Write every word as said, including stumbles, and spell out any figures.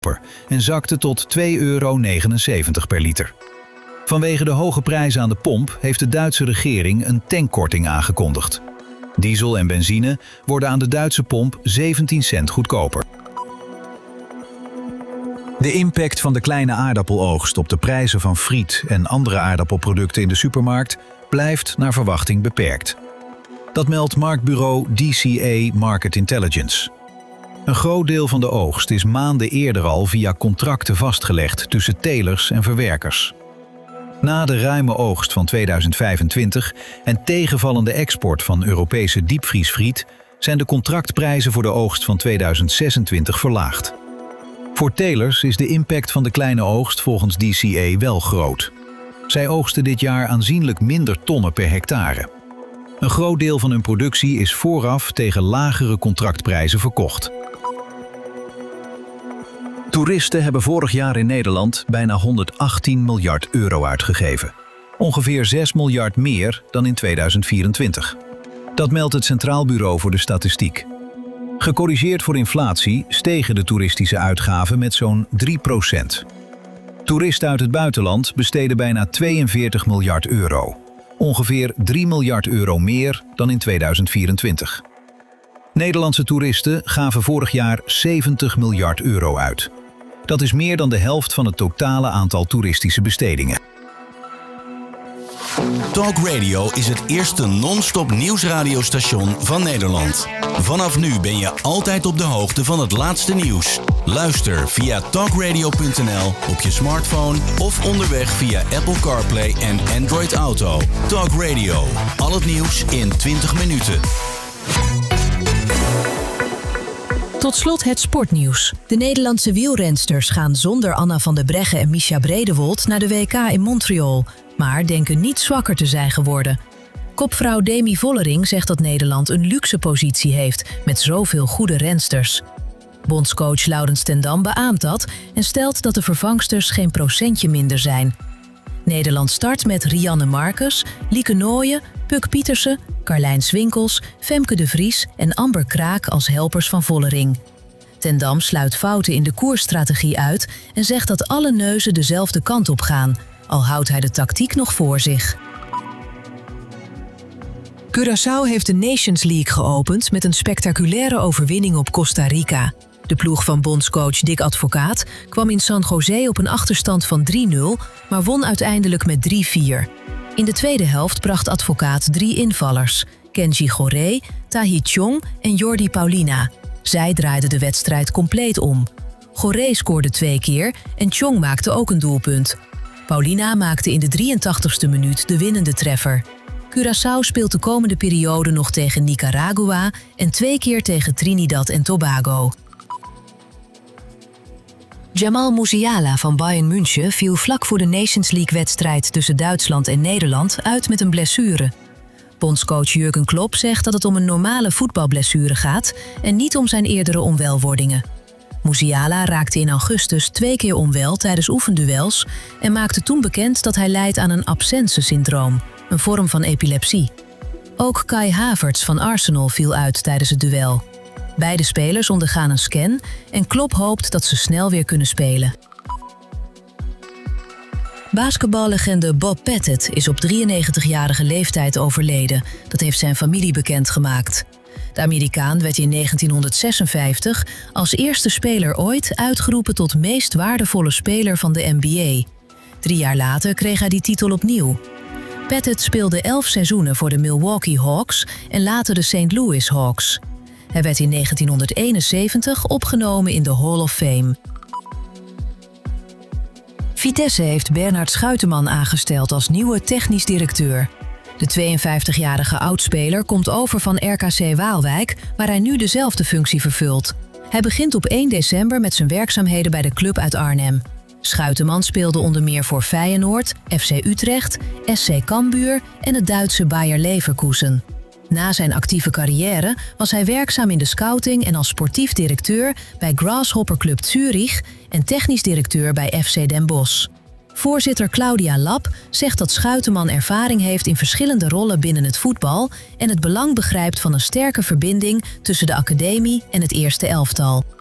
en zakte tot twee euro negenenzeventig per liter. Vanwege de hoge prijzen aan de pomp heeft de Duitse regering een tankkorting aangekondigd. Diesel en benzine worden aan de Duitse pomp zeventien cent goedkoper. De impact van de kleine aardappeloogst op de prijzen van friet en andere aardappelproducten in de supermarkt blijft naar verwachting beperkt. Dat meldt marktbureau D C A Market Intelligence. Een groot deel van de oogst is maanden eerder al via contracten vastgelegd tussen telers en verwerkers. Na de ruime oogst van tweeduizend vijfentwintig en tegenvallende export van Europese diepvriesfriet zijn de contractprijzen voor de oogst van tweeduizend zesentwintig verlaagd. Voor telers is de impact van de kleine oogst volgens D C A wel groot. Zij oogsten dit jaar aanzienlijk minder tonnen per hectare. Een groot deel van hun productie is vooraf tegen lagere contractprijzen verkocht. Toeristen hebben vorig jaar in Nederland bijna honderdachttien miljard euro uitgegeven. Ongeveer zes miljard meer dan in tweeduizend vierentwintig. Dat meldt het Centraal Bureau voor de Statistiek. Gecorrigeerd voor inflatie stegen de toeristische uitgaven met zo'n drie procent. Toeristen uit het buitenland besteden bijna tweeënveertig miljard euro. Ongeveer drie miljard euro meer dan in tweeduizend vierentwintig. Nederlandse toeristen gaven vorig jaar zeventig miljard euro uit. Dat is meer dan de helft van het totale aantal toeristische bestedingen. Talk Radio is het eerste non-stop nieuwsradiostation van Nederland. Vanaf nu ben je altijd op de hoogte van het laatste nieuws. Luister via talkradio punt n l op je smartphone of onderweg via Apple CarPlay en Android Auto. Talk Radio, al het nieuws in twintig minuten. Tot slot het sportnieuws. De Nederlandse wielrensters gaan zonder Anna van der Breggen en Mischa Bredewold naar de W K in Montreal, maar denken niet zwakker te zijn geworden. Kopvrouw Demi Vollering zegt dat Nederland een luxe positie heeft met zoveel goede rensters. Bondscoach Laurens ten Dam beaamt dat en stelt dat de vervangsters geen procentje minder zijn. Nederland start met Rianne Marcus, Lieke Nooyen, Puk Pietersen, Carlijn Swinkels, Femke de Vries en Amber Kraak als helpers van Vollering. Ten Dam sluit fouten in de koersstrategie uit en zegt dat alle neuzen dezelfde kant op gaan, al houdt hij de tactiek nog voor zich. Curaçao heeft de Nations League geopend met een spectaculaire overwinning op Costa Rica. De ploeg van bondscoach Dick Advocaat kwam in San José op een achterstand van drie nul, maar won uiteindelijk met drie vier. In de tweede helft bracht Advocaat drie invallers: Kenji Goré, Tahi Chong en Jordi Paulina. Zij draaiden de wedstrijd compleet om. Goré scoorde twee keer en Chong maakte ook een doelpunt. Paulina maakte in de drieëntachtigste minuut de winnende treffer. Curaçao speelt de komende periode nog tegen Nicaragua en twee keer tegen Trinidad en Tobago. Jamal Musiala van Bayern München viel vlak voor de Nations League-wedstrijd tussen Duitsland en Nederland uit met een blessure. Bondscoach Jurgen Klopp zegt dat het om een normale voetbalblessure gaat en niet om zijn eerdere onwelwordingen. Musiala raakte in augustus twee keer onwel tijdens oefenduels en maakte toen bekend dat hij lijdt aan een absence-syndroom, een vorm van epilepsie. Ook Kai Havertz van Arsenal viel uit tijdens het duel. Beide spelers ondergaan een scan en Klopp hoopt dat ze snel weer kunnen spelen. Basketballegende Bob Pettit is op drieënnegentigjarige leeftijd overleden. Dat heeft zijn familie bekendgemaakt. De Amerikaan werd in negentienhonderdzesenvijftig als eerste speler ooit uitgeroepen tot meest waardevolle speler van de N B A. Drie jaar later kreeg hij die titel opnieuw. Pettit speelde elf seizoenen voor de Milwaukee Hawks en later de Saint Louis Hawks. Hij werd in negentienhonderdeenenzeventig opgenomen in de Hall of Fame. Vitesse heeft Bernhard Schuiteman aangesteld als nieuwe technisch directeur. De tweeënvijftigjarige oudspeler komt over van R K C Waalwijk, waar hij nu dezelfde functie vervult. Hij begint op één december met zijn werkzaamheden bij de club uit Arnhem. Schuiteman speelde onder meer voor Feyenoord, F C Utrecht, S C Cambuur en het Duitse Bayer Leverkusen. Na zijn actieve carrière was hij werkzaam in de scouting en als sportief directeur bij Grasshopper Club Zurich en technisch directeur bij F C Den Bosch. Voorzitter Claudia Lap zegt dat Schuiteman ervaring heeft in verschillende rollen binnen het voetbal en het belang begrijpt van een sterke verbinding tussen de academie en het eerste elftal.